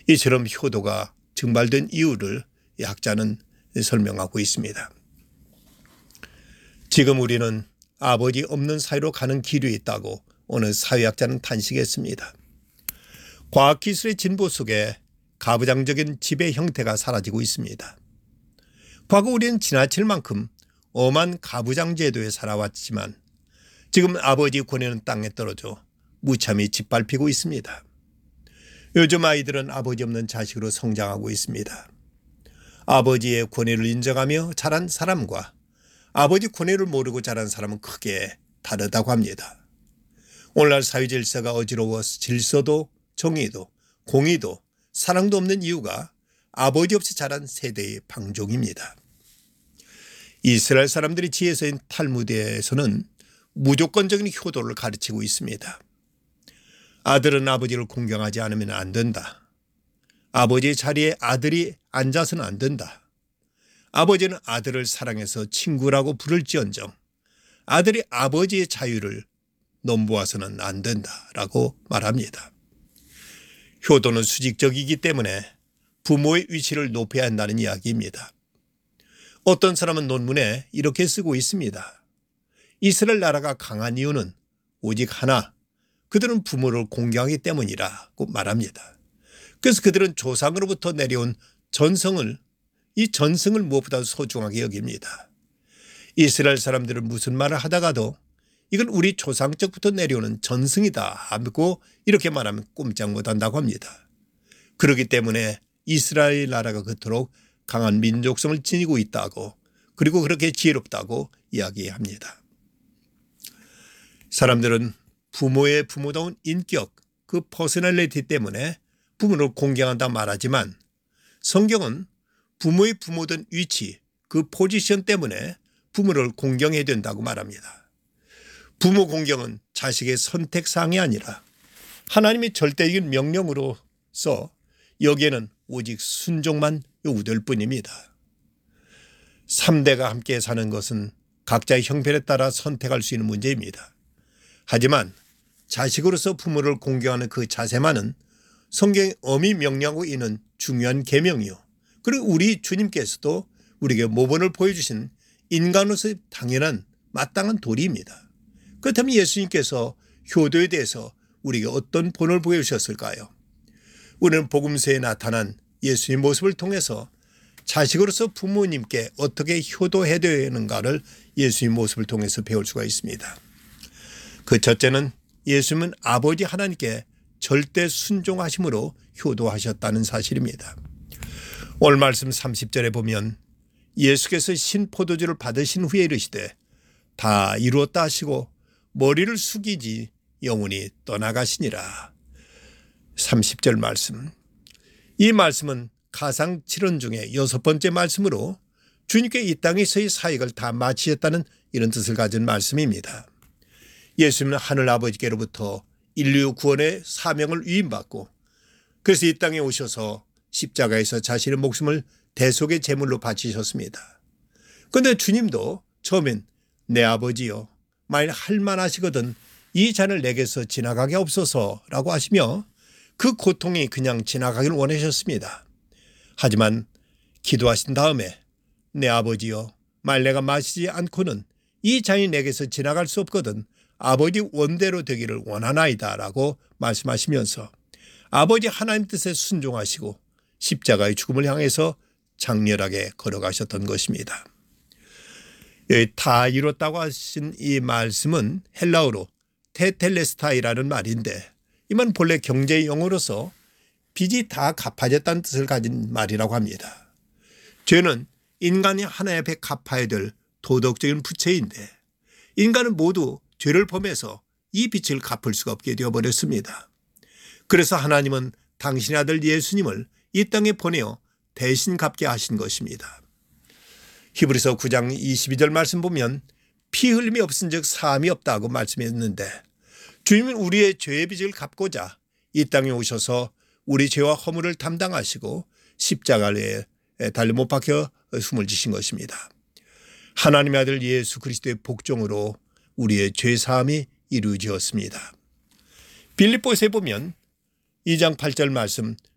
이처럼 효도가 증발된 이유를 학자는 설명하고 있습니다. 지금 우리는 아버지 없는 사회로 가는 길이 있다고 어느 사회학자는 탄식했습니다. 과학기술의 진보 속에 가부장적인 지배 형태가 사라지고 있습니다. 과거 우리는 지나칠 만큼 엄한 가부장 제도에 살아왔지만 지금 아버지 권위는 땅에 떨어져 무참히 짓밟히고 있습니다. 요즘 아이들은 아버지 없는 자식으로 성장하고 있습니다. 아버지의 권위를 인정하며 자란 사람과 아버지 권위를 모르고 자란 사람은 크게 다르다고 합니다. 오늘날 사회 질서가 어지러워 질서도 정의도 공의도 사랑도 없는 이유가 아버지 없이 자란 세대의 방종입니다. 이스라엘 사람들이 지혜서인 탈무드에서는 무조건적인 효도를 가르치고 있습니다. 아들은 아버지를 공경하지 않으면 안 된다. 아버지의 자리에 아들이 앉아서는 안 된다. 아버지는 아들을 사랑해서 친구라고 부를지언정 아들이 아버지의 자유를 넘보아서는 안 된다라고 말합니다. 효도는 수직적이기 때문에 부모의 위치를 높여야 한다는 이야기입니다. 어떤 사람은 논문에 이렇게 쓰고 있습니다. 이스라엘 나라가 강한 이유는 오직 하나, 그들은 부모를 공경하기 때문이라고 말합니다. 그래서 그들은 조상으로부터 내려온 이 전승을 무엇보다 소중하게 여깁니다. 이스라엘 사람들은 무슨 말을 하다가도 이건 우리 조상 쪽부터 내려오는 전승이다 하고 이렇게 말하면 꼼짝 못한다고 합니다. 그렇기 때문에 이스라엘 나라가 그토록 강한 민족성을 지니고 있다고 그리고 그렇게 지혜롭다고 이야기합니다. 사람들은 부모의 부모다운 인격, 그 퍼스널리티 때문에 부모를 공경한다 말하지만 성경은 부모의 부모된 위치, 그 포지션 때문에 부모를 공경해야 된다고 말합니다. 부모 공경은 자식의 선택사항이 아니라 하나님의 절대적인 명령으로서 여기에는 오직 순종만 요구될 뿐입니다. 3대가 함께 사는 것은 각자의 형편에 따라 선택할 수 있는 문제입니다. 하지만 자식으로서 부모를 공경하는 그 자세만은 성경의 엄히 명령하고 있는 중요한 계명이요. 그리고 우리 주님께서도 우리에게 모범을 보여주신 인간으로서 당연한 마땅한 도리입니다. 그렇다면 예수님께서 효도에 대해서 우리에게 어떤 본을 보여주셨을까요? 우리는 복음서에 나타난 예수의 모습을 통해서 자식으로서 부모님께 어떻게 효도해야 되는가를 예수의 모습을 통해서 배울 수가 있습니다. 그 첫째는 예수님은 아버지 하나님께 절대 순종하심으로 효도하셨다는 사실입니다. 오늘 말씀 30절에 보면 예수께서 신포도주를 받으신 후에 이르시되 다 이루었다 하시고 머리를 숙이지 영원히 떠나가시니라. 30절 말씀. 이 말씀은 가상 7원 중에 6번째 말씀으로 주님께 이 땅에서의 사역을 다 마치셨다는 이런 뜻을 가진 말씀입니다. 예수님은 하늘 아버지께로부터 인류 구원의 사명을 위임받고 그래서 이 땅에 오셔서 십자가에서 자신의 목숨을 대속의 제물로 바치셨습니다. 그런데 주님도 처음엔 내 아버지여 만일 할만하시거든 이 잔을 내게서 지나가게 없소서라고 하시며 그 고통이 그냥 지나가기를 원하셨습니다. 하지만 기도하신 다음에 내 아버지여 만일 내가 마시지 않고는 이 잔이 내게서 지나갈 수 없거든 아버지 원대로 되기를 원하나이다 라고 말씀하시면서 아버지 하나님 뜻에 순종하시고 십자가의 죽음을 향해서 장렬하게 걸어가셨던 것입니다. 다 이뤘다고 하신 이 말씀은 헬라어로 테텔레스타이라는 말인데 이만 본래 경제 용어로서 빚이 다 갚아졌다는 뜻을 가진 말이라고 합니다. 죄는 인간이 하나님 앞에 갚아야 될 도덕적인 부채인데 인간은 모두 죄를 범해서 이 빚을 갚을 수가 없게 되어버렸습니다. 그래서 하나님은 당신의 아들 예수님을 이 땅에 보내어 대신 갚게 하신 것입니다. 히브리서 9장 22절 말씀 보면 피 흘림이 없은 즉 사함이 없다고 말씀했는데 주님은 우리의 죄의 빚을 갚고자 이 땅에 오셔서 우리 죄와 허물을 담당하시고 십자가에 달려 못 박혀 숨을 지신 것입니다. 하나님의 아들 예수 그리스도의 복종으로 우리의 죄 사함이 이루어지었습니다. 빌립보서에 보면 2장 8절 말씀